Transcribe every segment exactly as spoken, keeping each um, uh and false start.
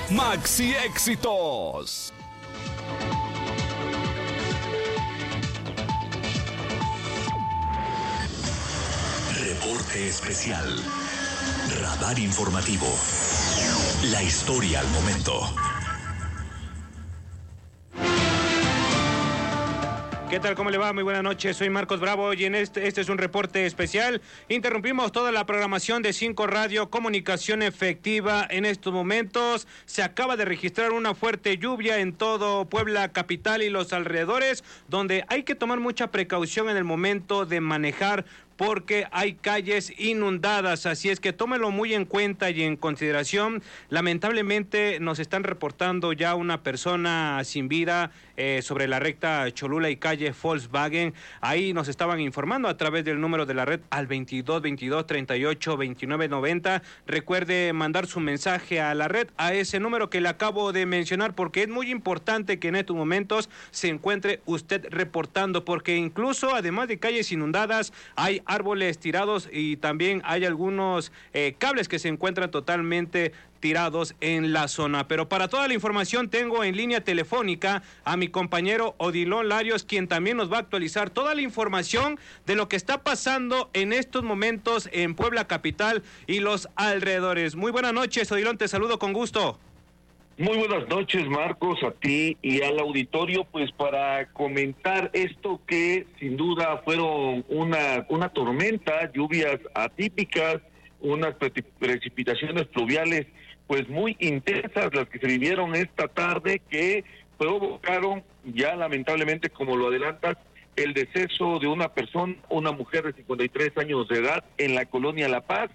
Maxi Éxitos. Reporte especial. Radar informativo. La historia al momento. ¿Qué tal? ¿Cómo le va? Muy buenas noches, soy Marcos Bravo y en este, este es un reporte especial. Interrumpimos toda la programación de cinco Radio, comunicación efectiva en estos momentos. Se acaba de registrar una fuerte lluvia en todo Puebla capital y los alrededores, donde hay que tomar mucha precaución en el momento de manejar, porque hay calles inundadas, así es que tómelo muy en cuenta y en consideración. Lamentablemente nos están reportando ya una persona sin vida eh, sobre la recta Cholula y calle Volkswagen. Ahí nos estaban informando a través del número de la red al veintidós veintidós treinta y ocho veintinueve noventa. Recuerde mandar su mensaje a la red a ese número que le acabo de mencionar, porque es muy importante que en estos momentos se encuentre usted reportando, porque incluso además de calles inundadas hay árboles tirados y también hay algunos eh, cables que se encuentran totalmente tirados en la zona. Pero para toda la información tengo en línea telefónica a mi compañero Odilon Larios, quien también nos va a actualizar toda la información de lo que está pasando en estos momentos en Puebla capital y los alrededores. Muy buenas noches, Odilon, te saludo con gusto. Muy buenas noches, Marcos, a ti y al auditorio, pues para comentar esto que sin duda fueron una, una tormenta, lluvias atípicas, unas precipitaciones pluviales pues muy intensas las que se vivieron esta tarde, que provocaron ya lamentablemente, como lo adelantas, el deceso de una persona, una mujer de cincuenta y tres años de edad en la colonia La Paz.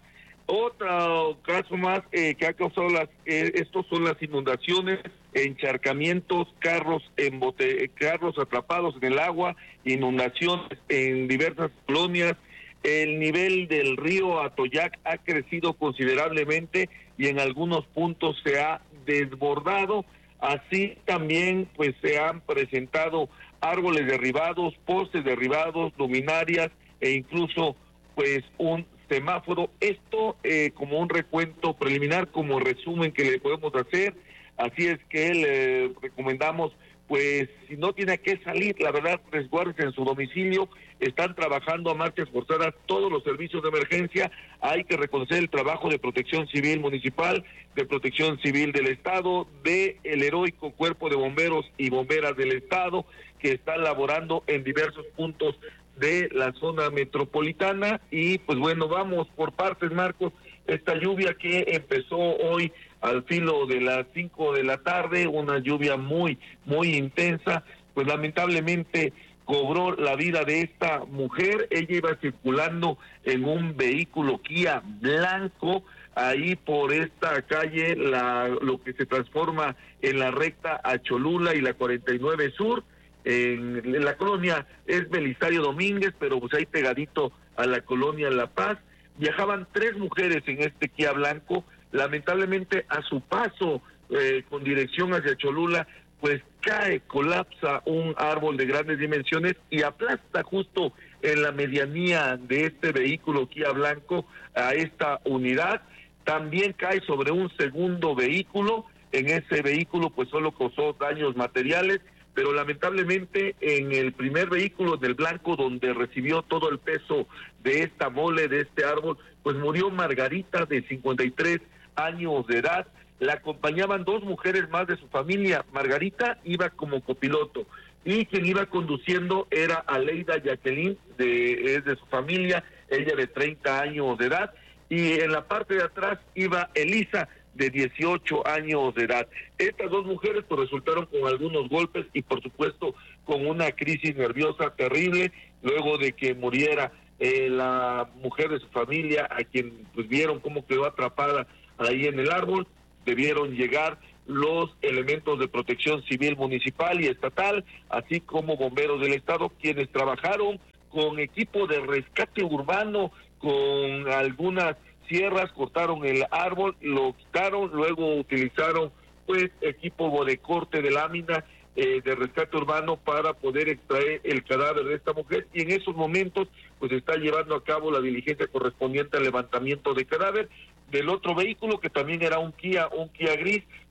Otro caso más eh, que ha causado las, eh, estos son las inundaciones, encharcamientos, carros en bote, carros atrapados en el agua, inundaciones en diversas colonias. El nivel del río Atoyac ha crecido considerablemente y en algunos puntos se ha desbordado. Así también pues se han presentado árboles derribados, postes derribados, luminarias e incluso pues un semáforo. Esto eh, como un recuento preliminar, como resumen que le podemos hacer. Así es que le recomendamos, pues si no tiene que salir, la verdad, resguárdese en su domicilio. Están trabajando a marchas forzadas todos los servicios de emergencia. Hay que reconocer el trabajo de Protección Civil Municipal, de Protección Civil del Estado, de el heroico Cuerpo de Bomberos y Bomberas del Estado, que están laborando en diversos puntos de la zona metropolitana. Y pues bueno, vamos por partes, Marcos. Esta lluvia que empezó hoy al filo de las cinco de la tarde, una lluvia muy, muy intensa, pues lamentablemente cobró la vida de esta mujer. Ella iba circulando en un vehículo Kia blanco, ahí por esta calle, la lo que se transforma en la recta a Cholula y la cuarenta y nueve Sur. En, en la colonia es Belisario Domínguez, pero pues ahí pegadito a la colonia La Paz. Viajaban tres mujeres en este Kia blanco. Lamentablemente a su paso eh, con dirección hacia Cholula, pues cae, colapsa un árbol de grandes dimensiones y aplasta justo en la medianía de este vehículo Kia blanco a esta unidad. También cae sobre un segundo vehículo. En ese vehículo pues solo causó daños materiales, pero lamentablemente en el primer vehículo, del blanco, donde recibió todo el peso de esta mole, de este árbol, pues murió Margarita, de cincuenta y tres años de edad. La acompañaban dos mujeres más de su familia. Margarita iba como copiloto y quien iba conduciendo era Aleida Jacqueline, de, es de su familia, ella de treinta años de edad, y en la parte de atrás iba Elisa, de dieciocho años de edad. Estas dos mujeres pues resultaron con algunos golpes y por supuesto con una crisis nerviosa terrible luego de que muriera eh, la mujer de su familia, a quien pues vieron cómo quedó atrapada ahí en el árbol. Debieron llegar los elementos de Protección Civil Municipal y Estatal, así como bomberos del Estado, quienes trabajaron con equipo de rescate urbano, con algunas sierras, cortaron el árbol, lo quitaron, luego utilizaron pues equipo de corte de lámina eh, de rescate urbano para poder extraer el cadáver de esta mujer, y en esos momentos pues está llevando a cabo la diligencia correspondiente al levantamiento de cadáver. Del otro vehículo, que también era un Kia, un Kia gris,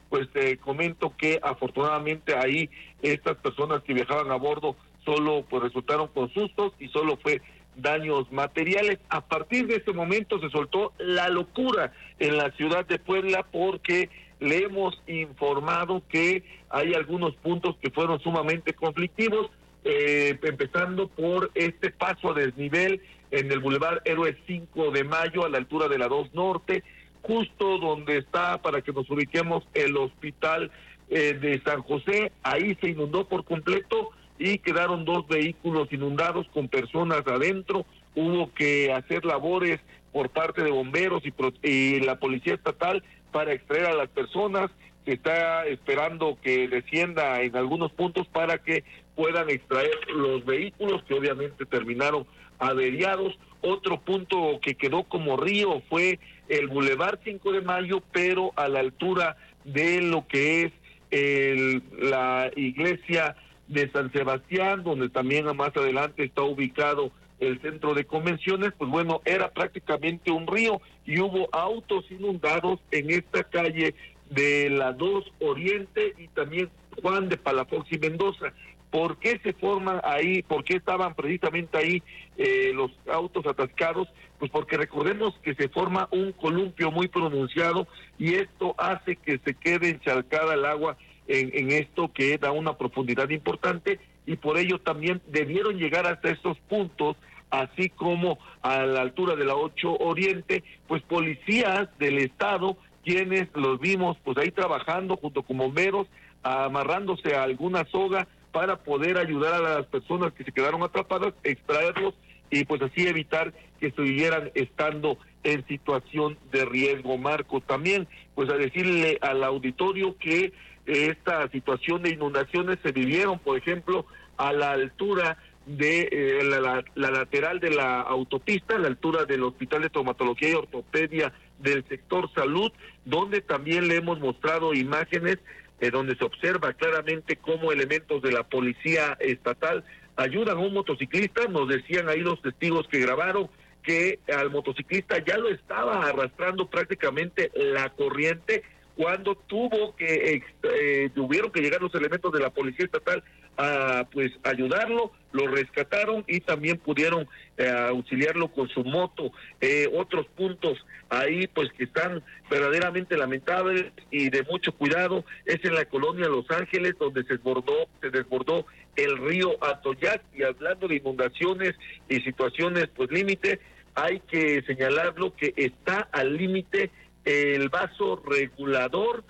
pues te comento que afortunadamente ahí estas personas que viajaban a bordo solo pues resultaron con sustos y solo fue daños materiales. A partir de ese momento se soltó la locura en la ciudad de Puebla porque le hemos informado que hay algunos puntos que fueron sumamente conflictivos, eh, empezando por este paso a desnivel en el Boulevard Héroes cinco de Mayo a la altura de la dos Norte, justo donde está, para que nos ubiquemos, el hospital eh, de San José. Ahí se inundó por completo y quedaron dos vehículos inundados con personas adentro. Hubo que hacer labores por parte de bomberos y, pro, y la policía estatal para extraer a las personas. Se está esperando que descienda en algunos puntos para que puedan extraer los vehículos que obviamente terminaron averiados. Otro punto que quedó como río fue el Boulevard cinco de Mayo, pero a la altura de lo que es el, la iglesia de San Sebastián, donde también más adelante está ubicado el centro de convenciones. Pues bueno, era prácticamente un río y hubo autos inundados en esta calle de la dos Oriente y también Juan de Palafox y Mendoza. ¿Por qué se forman ahí? ¿Por qué estaban precisamente ahí eh, los autos atascados? Pues porque recordemos que se forma un columpio muy pronunciado y esto hace que se quede encharcada el agua en, en esto que da una profundidad importante, y por ello también debieron llegar hasta estos puntos, así como a la altura de la ocho Oriente, pues policías del estado, quienes los vimos pues ahí trabajando junto con bomberos, amarrándose a alguna soga para poder ayudar a las personas que se quedaron atrapadas, extraerlos y pues así evitar que estuvieran estando en situación de riesgo. Marco, también pues a decirle al auditorio que esta situación de inundaciones se vivieron, por ejemplo, a la altura de eh, la, la, la lateral de la autopista, a la altura del Hospital de Traumatología y Ortopedia del sector salud, donde también le hemos mostrado imágenes eh, donde se observa claramente cómo elementos de la policía estatal ayudan a un motociclista. Nos decían ahí los testigos que grabaron que al motociclista ya lo estaba arrastrando prácticamente la corriente cuando tuvo que eh, tuvieron que llegar los elementos de la policía estatal a pues ayudarlo, lo rescataron y también pudieron eh, auxiliarlo con su moto. Eh, otros puntos ahí pues que están verdaderamente lamentables y de mucho cuidado es en la colonia Los Ángeles, donde se desbordó, se desbordó el río Atoyac. Y hablando de inundaciones y situaciones pues límite, hay que señalarlo que está al límite el vaso regulador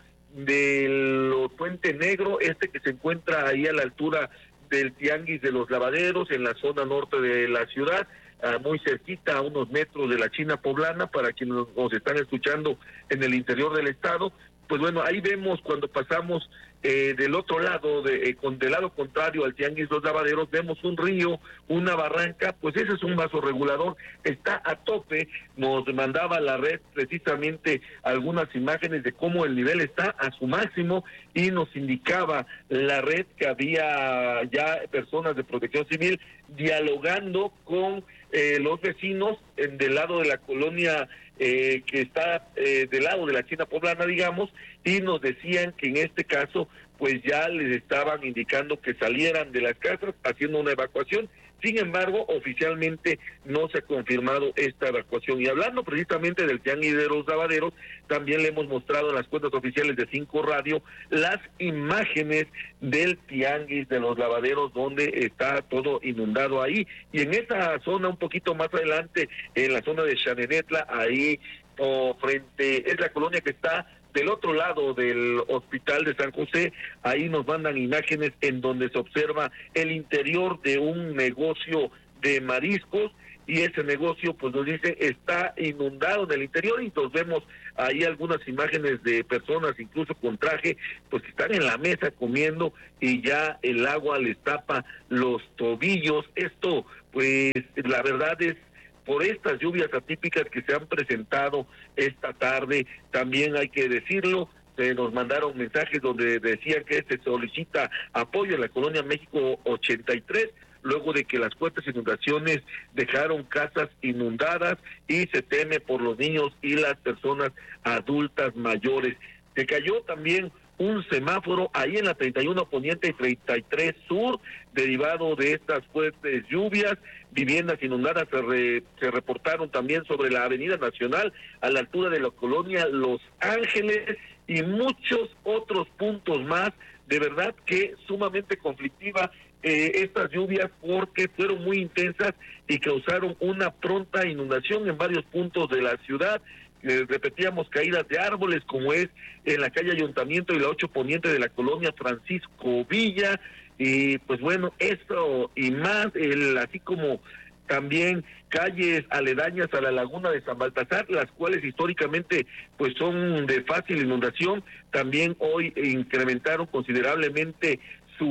del Puente Negro, este que se encuentra ahí a la altura del Tianguis de los Lavaderos, en la zona norte de la ciudad, uh, muy cerquita, a unos metros de la China Poblana, para quienes nos, nos están escuchando en el interior del estado. Pues bueno, ahí vemos cuando pasamos eh, del otro lado, de, eh, con del lado contrario al Tianguis Los Lavaderos, vemos un río, una barranca, pues ese es un vaso regulador, está a tope. Nos mandaba la red precisamente algunas imágenes de cómo el nivel está a su máximo y nos indicaba la red que había ya personas de Protección Civil dialogando con eh, los vecinos en, del lado de la colonia Eh, que está eh, del lado de la China Poblana, digamos, y nos decían que en este caso pues ya les estaban indicando que salieran de las casas haciendo una evacuación. Sin embargo, oficialmente no se ha confirmado esta evacuación. Y hablando precisamente del Tianguis de los Lavaderos, también le hemos mostrado en las cuentas oficiales de Cinco Radio las imágenes del Tianguis de los Lavaderos, donde está todo inundado ahí. Y en esa zona, un poquito más adelante, en la zona de Xanenetla, ahí o frente, es la colonia que está del otro lado del Hospital de San José. Ahí nos mandan imágenes en donde se observa el interior de un negocio de mariscos, y ese negocio, pues nos dice, está inundado en el interior, y nos vemos ahí algunas imágenes de personas, incluso con traje, pues que están en la mesa comiendo y ya el agua les tapa los tobillos. Esto, pues, la verdad es por estas lluvias atípicas que se han presentado esta tarde. También hay que decirlo, eh, nos mandaron mensajes donde decían que se solicita apoyo en la colonia México ochenta y tres, luego de que las fuertes inundaciones dejaron casas inundadas y se teme por los niños y las personas adultas mayores. Se cayó también un semáforo ahí en la treinta y uno Poniente y treinta y tres Sur, derivado de estas fuertes lluvias. Viviendas inundadas se, re, se reportaron también sobre la Avenida Nacional, a la altura de la colonia Los Ángeles, y muchos otros puntos más. De verdad que sumamente conflictiva eh, estas lluvias, porque fueron muy intensas y causaron una pronta inundación en varios puntos de la ciudad. Eh, repetíamos, caídas de árboles, como es en la calle Ayuntamiento y la ocho Poniente de la colonia Francisco Villa, y pues bueno, esto y más, el, así como también calles aledañas a la laguna de San Baltasar, las cuales históricamente pues son de fácil inundación. También hoy incrementaron considerablemente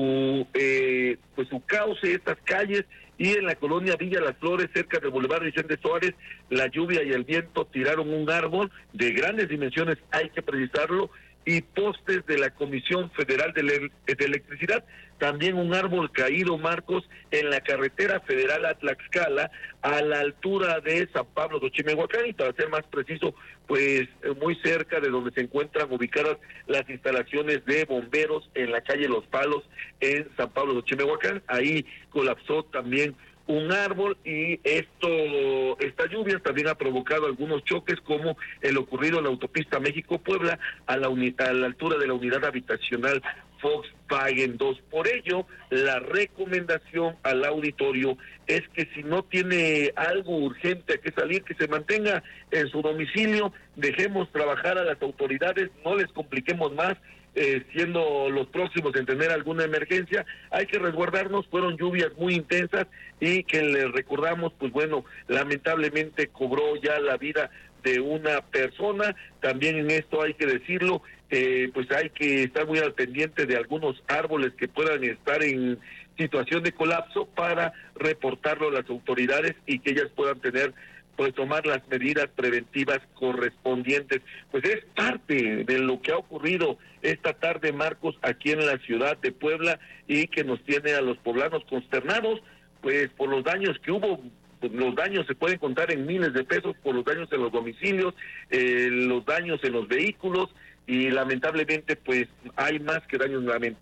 su eh, pues su cauce estas calles. Y en la colonia Villa Las Flores, cerca del Boulevard Vicente Suárez, la lluvia y el viento tiraron un árbol de grandes dimensiones, hay que precisarlo, y postes de la Comisión Federal de, Le- de Electricidad. También un árbol caído, Marcos, en la carretera federal a Tlaxcala, a la altura de San Pablo de Chimehuacán, y para ser más preciso, pues muy cerca de donde se encuentran ubicadas las instalaciones de bomberos en la calle Los Palos, en San Pablo de Chimehuacán. Ahí colapsó también un árbol, y esto, estas lluvias también ha provocado algunos choques, como el ocurrido en la autopista México-Puebla, a la, uni, a la altura de la unidad habitacional Volkswagen dos. Por ello, la recomendación al auditorio es que si no tiene algo urgente a que salir, que se mantenga en su domicilio, dejemos trabajar a las autoridades, no les compliquemos más. Eh, siendo los próximos en tener alguna emergencia, hay que resguardarnos. Fueron lluvias muy intensas y que les recordamos, pues bueno, lamentablemente cobró ya la vida de una persona. También en esto hay que decirlo, eh, pues hay que estar muy al pendiente de algunos árboles que puedan estar en situación de colapso para reportarlo a las autoridades y que ellas puedan tener pues tomar las medidas preventivas correspondientes. Pues es parte de lo que ha ocurrido esta tarde, Marcos, aquí en la ciudad de Puebla, y que nos tiene a los poblanos consternados, pues por los daños que hubo. Pues los daños se pueden contar en miles de pesos, por los daños en los domicilios, eh, los daños en los vehículos, y lamentablemente pues hay más que daños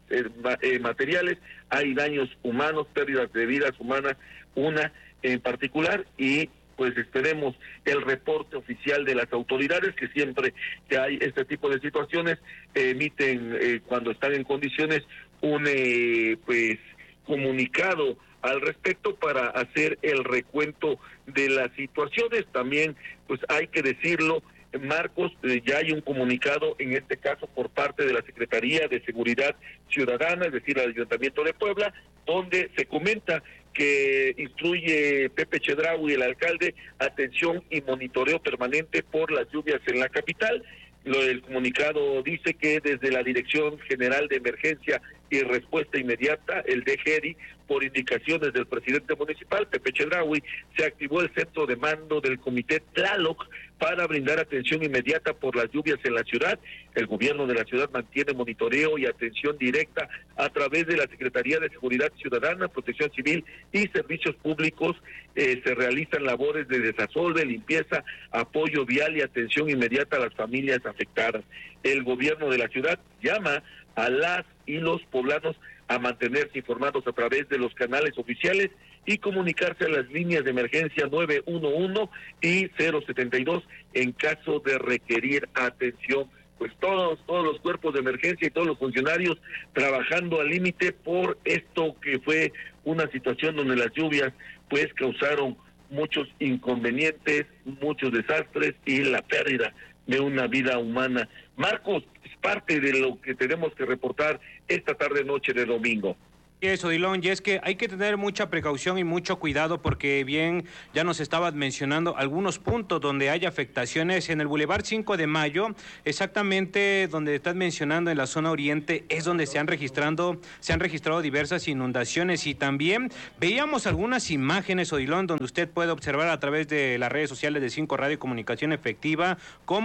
eh, materiales, hay daños humanos, pérdidas de vidas humanas, una en particular, y pues esperemos el reporte oficial de las autoridades, que siempre que hay este tipo de situaciones eh, emiten eh, cuando están en condiciones un eh, pues comunicado al respecto para hacer el recuento de las situaciones. También pues hay que decirlo, Marcos, eh, ya hay un comunicado, en este caso por parte de la Secretaría de Seguridad Ciudadana, es decir, el Ayuntamiento de Puebla, donde se comenta que instruye Pepe Chedraui, el alcalde, atención y monitoreo permanente por las lluvias en la capital. Lo del comunicado dice que desde la Dirección General de Emergencia y Respuesta Inmediata, el D G E R I, por indicaciones del presidente municipal, Pepe Chedraui, se activó el centro de mando del Comité Tlaloc para brindar atención inmediata por las lluvias en la ciudad. El gobierno de la ciudad mantiene monitoreo y atención directa a través de la Secretaría de Seguridad Ciudadana, Protección Civil y Servicios Públicos. Eh, se realizan labores de desasolve, limpieza, apoyo vial y atención inmediata a las familias afectadas. El gobierno de la ciudad llama a las y los poblanos a mantenerse informados a través de los canales oficiales y comunicarse a las líneas de emergencia nueve uno uno y cero setenta y dos en caso de requerir atención. Pues todos, todos los cuerpos de emergencia y todos los funcionarios trabajando al límite por esto que fue una situación donde las lluvias pues causaron muchos inconvenientes, muchos desastres y la pérdida de una vida humana. Marcos, es parte de lo que tenemos que reportar esta tarde noche de domingo. Eso, Odilon, y es que hay que tener mucha precaución y mucho cuidado, porque bien ya nos estabas mencionando algunos puntos donde hay afectaciones en el Boulevard cinco de Mayo, exactamente donde estás mencionando en la zona oriente, es donde se han registrado, se han registrado diversas inundaciones, y también veíamos algunas imágenes, Odilon, donde usted puede observar a través de las redes sociales de cinco Radio y Comunicación Efectiva cómo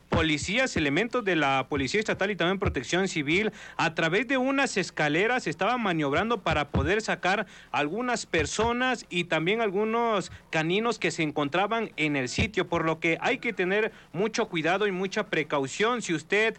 policías, elementos de la Policía Estatal y también Protección Civil, a través de unas escaleras estaban maniobrando para poder sacar algunas personas y también algunos caninos que se encontraban en el sitio, por lo que hay que tener mucho cuidado y mucha precaución. Si usted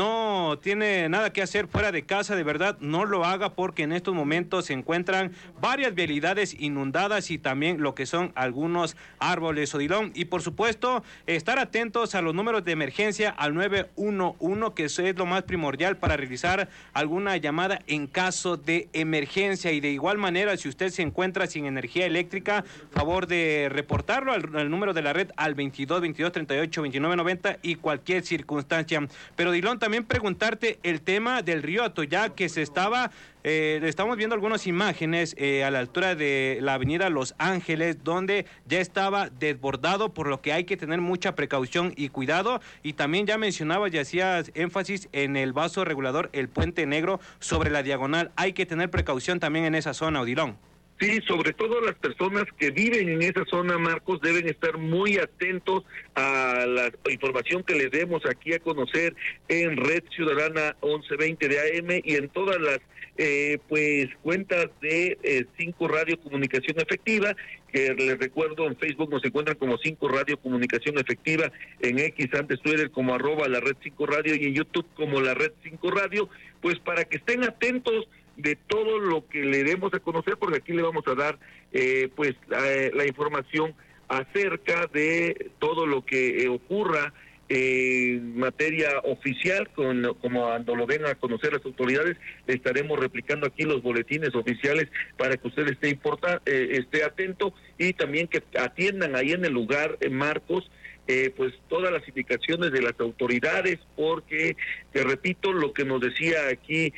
no tiene nada que hacer fuera de casa, de verdad no lo haga, porque en estos momentos se encuentran varias vialidades inundadas y también lo que son algunos árboles, Odilon. Y por supuesto, estar atentos a los números de emergencia al nueve uno uno, que eso es lo más primordial para realizar alguna llamada en caso de emergencia. Y de igual manera, si usted se encuentra sin energía eléctrica, favor de reportarlo al, al número de la red al veintidós, veintidós, treinta y ocho, veintinueve, noventa y cualquier circunstancia. Pero Dilón, también preguntarte el tema del río Atoyac, que se estaba, eh, estamos viendo algunas imágenes eh, a la altura de la avenida Los Ángeles, donde ya estaba desbordado, por lo que hay que tener mucha precaución y cuidado. Y también ya mencionabas y hacías énfasis en el vaso regulador, el Puente Negro sobre la diagonal. Hay que tener precaución también en esa zona, Odilón. Sí, sobre todo las personas que viven en esa zona, Marcos, deben estar muy atentos a la información que les demos aquí a conocer en Red Ciudadana once veinte de A M y en todas las eh, pues cuentas de eh, cinco Radio Comunicación Efectiva, que les recuerdo en Facebook nos encuentran como cinco Radio Comunicación Efectiva, en X, antes Twitter como arroba la Red cinco Radio y en YouTube como la Red cinco Radio, pues para que estén atentos de todo lo que le demos a conocer, porque aquí le vamos a dar eh, pues la, la información acerca de todo lo que eh, ocurra eh, en materia oficial, con, como cuando lo vengan a conocer las autoridades, estaremos replicando aquí los boletines oficiales para que usted esté importa, eh, esté atento y también que atiendan ahí en el lugar, eh, Marcos, Eh, pues todas las indicaciones de las autoridades, porque te repito lo que nos decía aquí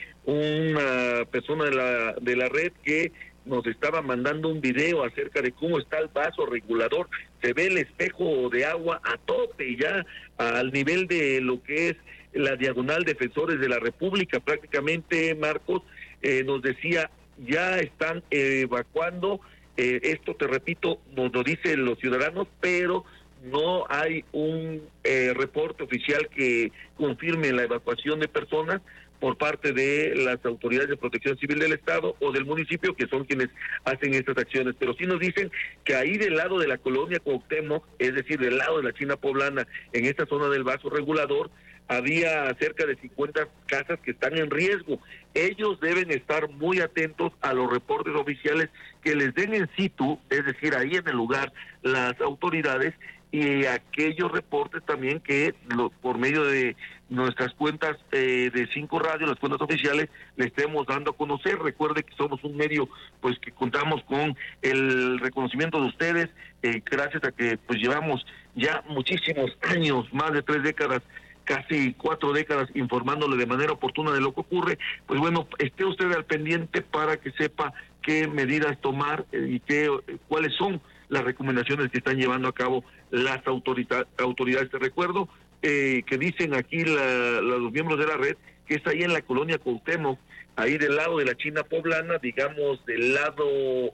una persona de la de la red, que nos estaba mandando un video acerca de cómo está el vaso regulador. Se ve el espejo de agua a tope ya al nivel de lo que es la diagonal Defensores de la República, prácticamente, Marcos. Eh, nos decía ya están eh, evacuando, eh, esto te repito nos lo dicen los ciudadanos, pero no hay un eh, reporte oficial que confirme la evacuación de personas por parte de las autoridades de protección civil del estado o del municipio, que son quienes hacen estas acciones. Pero sí nos dicen que ahí del lado de la colonia Cuauhtémoc, es decir, del lado de la China Poblana, en esta zona del vaso regulador, había cerca de cincuenta casas que están en riesgo. Ellos deben estar muy atentos a los reportes oficiales que les den en situ, es decir, ahí en el lugar, las autoridades, y aquellos reportes también que lo, por medio de nuestras cuentas eh, de cinco Radio, las cuentas oficiales, le estemos dando a conocer. Recuerde que somos un medio pues que contamos con el reconocimiento de ustedes, eh, gracias a que pues llevamos ya muchísimos años, más de tres décadas, casi cuatro décadas, informándole de manera oportuna de lo que ocurre. Pues bueno, esté usted al pendiente para que sepa qué medidas tomar eh, y qué, cuáles son las recomendaciones que están llevando a cabo las autoridad, autoridades. Te recuerdo eh, que dicen aquí la, la, los miembros de la red que es ahí en la colonia Cuauhtémoc, ahí del lado de la China Poblana, digamos del lado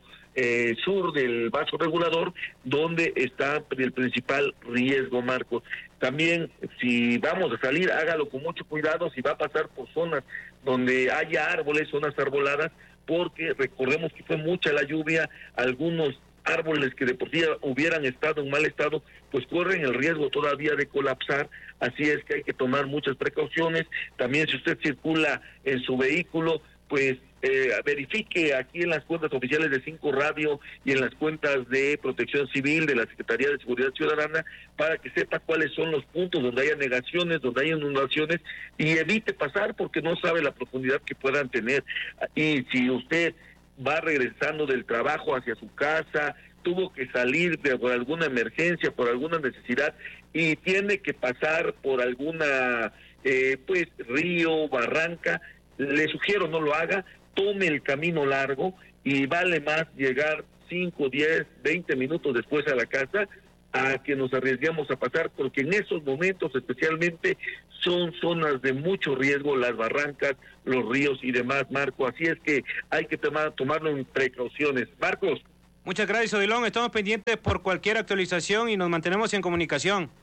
eh, sur del vaso regulador, donde está el principal riesgo, Marcos. También, si vamos a salir, hágalo con mucho cuidado. Si va a pasar por zonas donde haya árboles, zonas arboladas, porque recordemos que fue mucha la lluvia, algunos árboles que de por sí hubieran estado en mal estado, pues corren el riesgo todavía de colapsar. Así es que hay que tomar muchas precauciones. También, si usted circula en su vehículo, pues eh, verifique aquí en las cuentas oficiales de cinco Radio y en las cuentas de Protección Civil de la Secretaría de Seguridad Ciudadana, para que sepa cuáles son los puntos donde haya negaciones, donde hay inundaciones, y evite pasar, porque no sabe la profundidad que puedan tener. Y si usted va regresando del trabajo hacia su casa, tuvo que salir de, por alguna emergencia, por alguna necesidad, y tiene que pasar por alguna eh, pues río, barranca, le sugiero no lo haga, tome el camino largo, y vale más llegar cinco, diez, veinte minutos después a la casa a que nos arriesguemos a pasar, porque en esos momentos especialmente son zonas de mucho riesgo, las barrancas, los ríos y demás, Marco. Así es que hay que tomar, tomarlo en precauciones. Marcos. Muchas gracias, Odilon. Estamos pendientes por cualquier actualización y nos mantenemos en comunicación.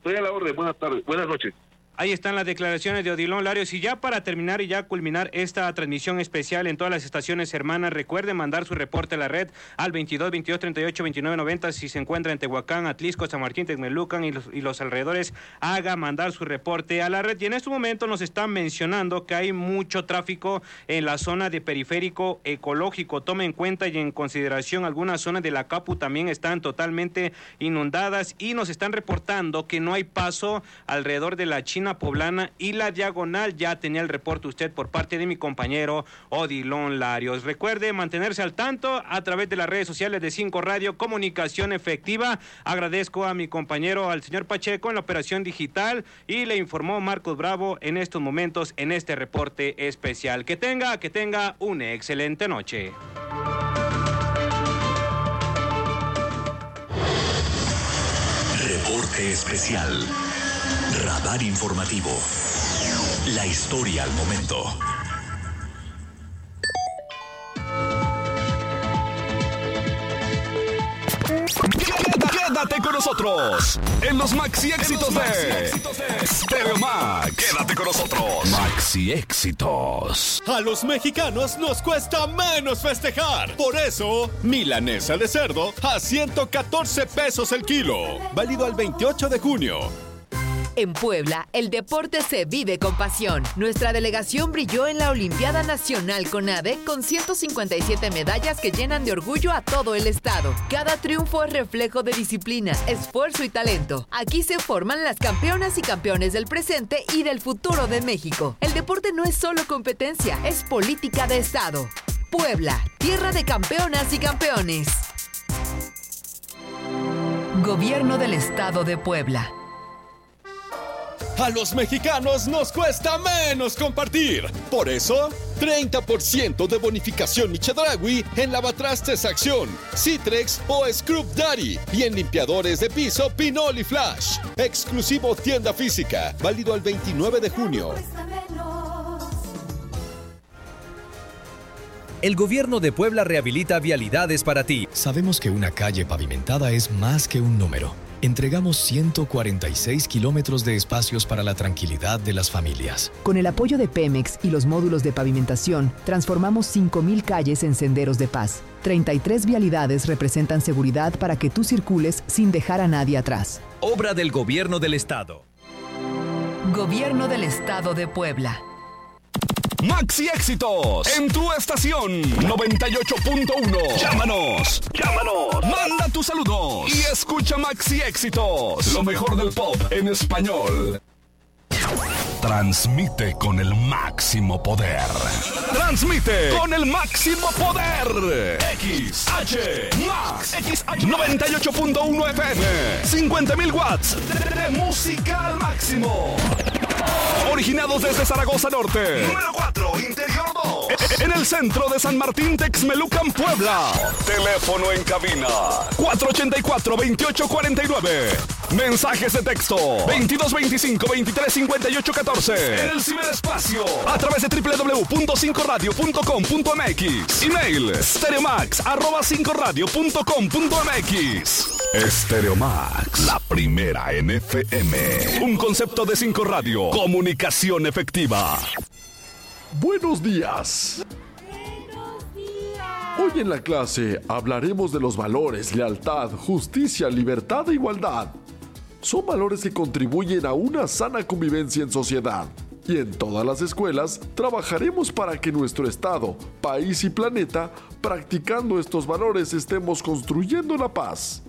Estoy a la orden. Buenas tardes, buenas noches. Ahí están las declaraciones de Odilon Larios. Y ya para terminar y ya culminar esta transmisión especial en todas las estaciones hermanas, recuerden mandar su reporte a la red al veintidós, veintidós, treinta y ocho, veintinueve, noventa. Si se encuentra en Tehuacán, Atlisco, San Martín, Texmelucan y los, y los alrededores, haga mandar su reporte a la red. Y en este momento nos están mencionando que hay mucho tráfico en la zona de periférico ecológico. Tome en cuenta y en consideración algunas zonas de la Capu también están totalmente inundadas y nos están reportando que no hay paso alrededor de la China Poblana y la Diagonal. Ya tenía el reporte usted por parte de mi compañero Odilon Larios. Recuerde mantenerse al tanto a través de las redes sociales de cinco Radio, comunicación efectiva. Agradezco a mi compañero, al señor Pacheco, en la operación digital, y le informó Marcos Bravo en estos momentos en este reporte especial. Que tenga, que tenga una excelente noche. Reporte especial. Radar informativo. La historia al momento. Quédate con nosotros en los maxi éxitos de Stereo Max. Quédate con nosotros. Maxi éxitos. A los mexicanos nos cuesta menos festejar. Por eso, milanesa de cerdo a ciento catorce pesos el kilo. Válido al veintiocho de junio. En Puebla, el deporte se vive con pasión. Nuestra delegación brilló en la Olimpiada Nacional CONADE con ciento cincuenta y siete medallas que llenan de orgullo a todo el estado. Cada triunfo es reflejo de disciplina, esfuerzo y talento. Aquí se forman las campeonas y campeones del presente y del futuro de México. El deporte no es solo competencia, es política de estado. Puebla, tierra de campeonas y campeones. Gobierno del Estado de Puebla. A los mexicanos nos cuesta menos compartir. Por eso, treinta por ciento de bonificación y Chedraui en lavatrastes Acción, Citrex o Scrub Daddy. Y en limpiadores de piso Pinol y Flash. Exclusivo tienda física. Válido al veintinueve de junio. El gobierno de Puebla rehabilita vialidades para ti. Sabemos que una calle pavimentada es más que un número. Entregamos ciento cuarenta y seis kilómetros de espacios para la tranquilidad de las familias. Con el apoyo de Pemex y los módulos de pavimentación, transformamos cinco mil calles en senderos de paz. treinta y tres vialidades representan seguridad para que tú circules sin dejar a nadie atrás. Obra del Gobierno del Estado. Gobierno del Estado de Puebla. Maxi éxitos en tu estación noventa y ocho punto uno. Llámanos, llámanos, manda tus saludos y escucha Maxi éxitos, lo mejor del pop en español. Transmite con el máximo poder. Transmite con el máximo poder. X H Max X H noventa y ocho punto uno F M. cincuenta mil watts de, de música al máximo. Originados desde Zaragoza Norte. Número cuatro, Interior dos. En el centro de San Martín, Texmelucan, Puebla. Teléfono en cabina cuatro ochenta y cuatro, veintiocho cuarenta y nueve. Mensajes de texto veintidós veinticinco, veintitrés cincuenta y ocho catorce. En el ciberespacio a través de doble u doble u doble u punto cinco radio punto com punto m x. Email stereomax arroba cinco radio punto com punto m x. Stereomax, la primera en F M. Un concepto de cinco Radio. Comunicación efectiva. Buenos días. Hoy en la clase hablaremos de los valores, lealtad, justicia, libertad e igualdad. Son valores que contribuyen a una sana convivencia en sociedad. Y en todas las escuelas trabajaremos para que nuestro estado, país y planeta, practicando estos valores, estemos construyendo la paz.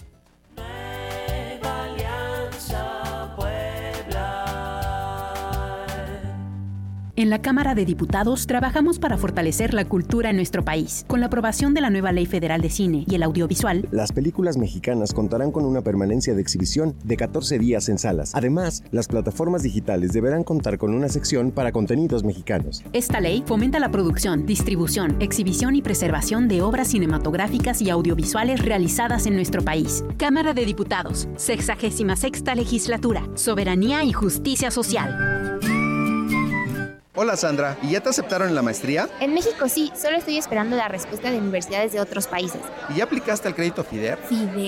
En la Cámara de Diputados trabajamos para fortalecer la cultura en nuestro país. Con la aprobación de la nueva Ley Federal de Cine y el Audiovisual, las películas mexicanas contarán con una permanencia de exhibición de catorce días en salas. Además, las plataformas digitales deberán contar con una sección para contenidos mexicanos. Esta ley fomenta la producción, distribución, exhibición y preservación de obras cinematográficas y audiovisuales realizadas en nuestro país. Cámara de Diputados, sexagésima sexta Legislatura, Soberanía y Justicia Social. Hola Sandra, ¿y ya te aceptaron en la maestría? En México sí, solo estoy esperando la respuesta de universidades de otros países. ¿Y ya aplicaste al crédito FIDER? FIDER.